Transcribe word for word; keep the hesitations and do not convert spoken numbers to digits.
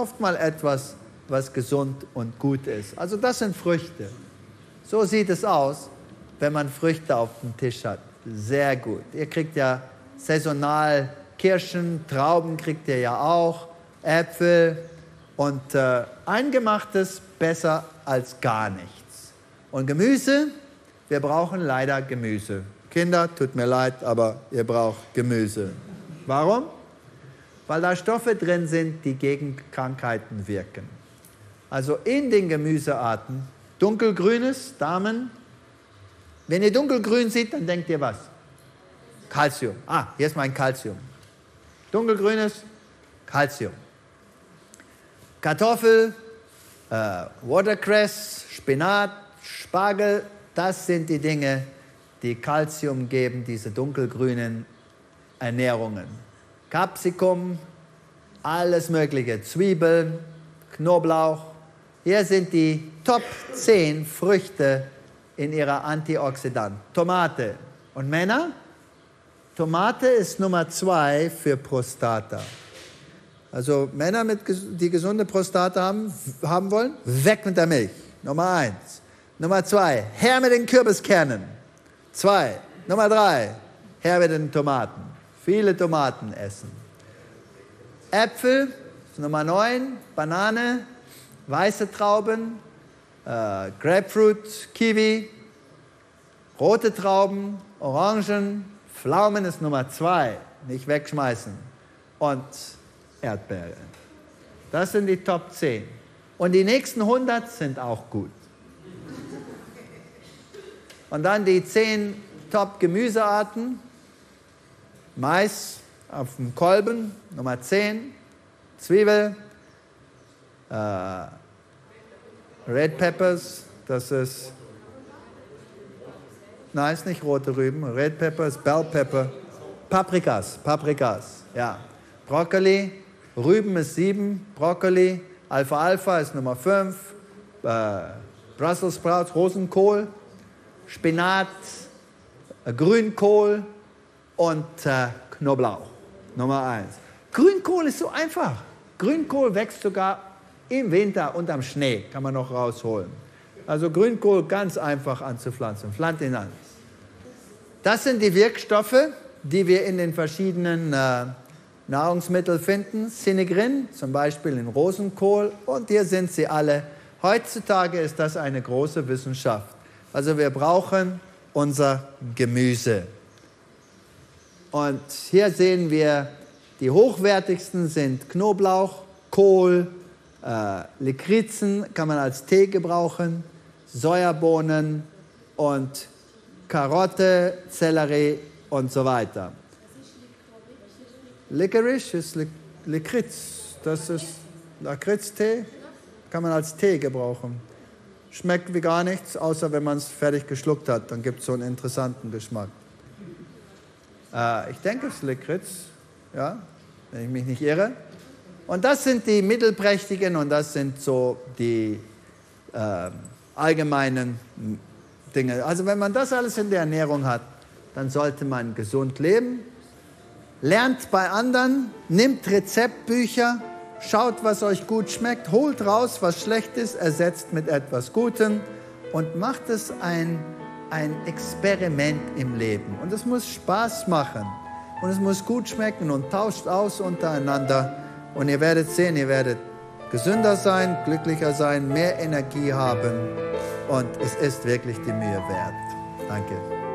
kauft mal etwas, was gesund und gut ist. Also das sind Früchte. So sieht es aus, wenn man Früchte auf dem Tisch hat. Sehr gut. Ihr kriegt ja saisonal Kirschen, Trauben kriegt ihr ja auch, Äpfel und äh, Eingemachtes besser als gar nichts. Und Gemüse, wir brauchen leider Gemüse. Kinder, tut mir leid, aber ihr braucht Gemüse. Warum? Weil da Stoffe drin sind, die gegen Krankheiten wirken. Also in den Gemüsearten, dunkelgrünes, Damen, wenn ihr dunkelgrün seht, dann denkt ihr was? Calcium. Ah, hier ist mein Calcium. Dunkelgrünes, Calcium. Kartoffel, äh, Watercress, Spinat, Spargel, das sind die Dinge, die Calcium geben, diese dunkelgrünen Ernährungen. Capsicum, alles Mögliche, Zwiebeln, Knoblauch. Hier sind die Top zehn Früchte in ihrer Antioxidant. Tomate. Und Männer? Tomate ist Nummer zwei für Prostata. Also Männer, mit, die gesunde Prostata haben, haben wollen, weg mit der Milch. Nummer eins. Nummer zwei, her mit den Kürbiskernen. Zwei. Nummer drei, her mit den Tomaten. Viele Tomaten essen. Äpfel, Nummer neun, Banane, weiße Trauben, äh, Grapefruit, Kiwi, rote Trauben, Orangen, Pflaumen ist Nummer zwei, nicht wegschmeißen. Und Erdbeeren. Das sind die Top zehn. Und die nächsten hundert sind auch gut. Und dann die zehn Top-Gemüsearten. Mais auf dem Kolben, Nummer zehn. Zwiebel. Äh, Red Peppers, das ist... Nein, ist nicht rote Rüben. Red Peppers, Bell Pepper. Paprikas, Paprikas, ja. Brokkoli, Rüben ist sieben. Brokkoli, Alfalfa ist Nummer fünf. Äh, Brussels Sprouts, Rosenkohl. Spinat, äh, Grünkohl und äh, Knoblauch, Nummer eins. Grünkohl ist so einfach. Grünkohl wächst sogar im Winter unterm Schnee, kann man noch rausholen. Also Grünkohl ganz einfach anzupflanzen. Pflanzt ihn an. Das sind die Wirkstoffe, die wir in den verschiedenen äh, Nahrungsmitteln finden. Sinegrin, zum Beispiel in Rosenkohl. Und hier sind sie alle. Heutzutage ist das eine große Wissenschaft. Also wir brauchen unser Gemüse. Und hier sehen wir, die hochwertigsten sind Knoblauch, Kohl, äh, Lakritzen, kann man als Tee gebrauchen, Sojabohnen und Karotte, Sellerie und so weiter. Licorice ist Lakritz, das ist Lakritztee, kann man als Tee gebrauchen. Schmeckt wie gar nichts, außer wenn man es fertig geschluckt hat, dann gibt es so einen interessanten Geschmack. Äh, ich denke, es ist Lakritz, ja, wenn ich mich nicht irre. Und das sind die mittelprächtigen und das sind so die äh, allgemeinen Dinge. Also wenn man das alles in der Ernährung hat, dann sollte man gesund leben. Lernt bei anderen, nimmt Rezeptbücher, schaut, was euch gut schmeckt, holt raus, was schlecht ist, ersetzt mit etwas Gutem und macht es ein, ein Experiment im Leben. Und es muss Spaß machen und es muss gut schmecken und tauscht aus untereinander. Und ihr werdet sehen, ihr werdet gesünder sein, glücklicher sein, mehr Energie haben und es ist wirklich die Mühe wert. Danke.